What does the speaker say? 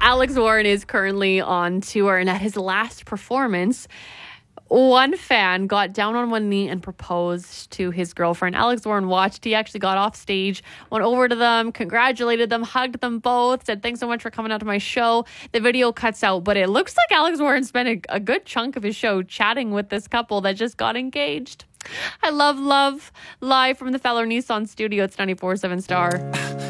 Alex Warren is currently on tour, and at his last performance, one fan got down on one knee and proposed to his girlfriend. Alex Warren watched. He actually got off stage, went over to them, congratulated them, hugged them both, said, "Thanks so much for coming out to my show." The video cuts out, but it looks like Alex Warren spent a good chunk of his show chatting with this couple that just got engaged. I love live from the Feller Nissan studio. It's 94.7 Star.